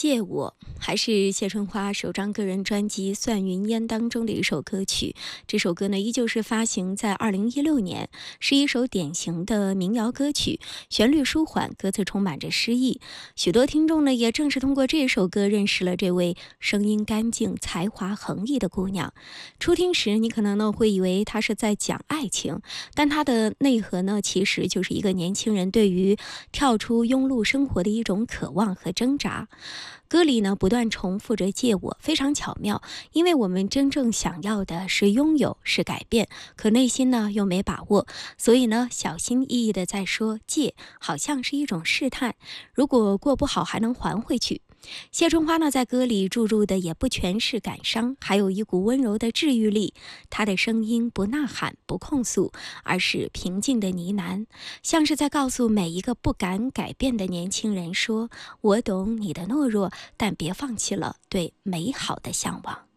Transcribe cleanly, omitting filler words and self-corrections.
借我，还是谢春花首张个人专辑《算云烟》当中的一首歌曲。这首歌呢，依旧是发行在2016年，是一首典型的民谣歌曲，旋律舒缓，歌词充满着诗意。许多听众呢，也正是通过这首歌认识了这位声音干净、才华横溢的姑娘。初听时，你可能呢会以为她是在讲爱情，但它的内核呢，其实就是一个年轻人对于跳出庸碌生活的一种渴望和挣扎。歌里呢不断重复着借我，非常巧妙，因为我们真正想要的是拥有，是改变，可内心呢又没把握，所以呢小心翼翼的在说借，好像是一种试探，如果过不好还能还回去。谢春花呢，在歌里注入的也不全是感伤，还有一股温柔的治愈力。她的声音不呐喊，不控诉，而是平静的呢喃，像是在告诉每一个不敢改变的年轻人说：我懂你的懦弱，但别放弃了对美好的向往。